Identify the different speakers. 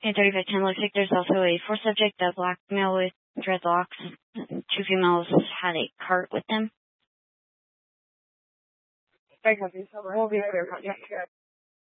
Speaker 1: In 3510, looks like there's also a fourth subject, a black male with dreadlocks. Two females had a cart with them.
Speaker 2: We'll be right there.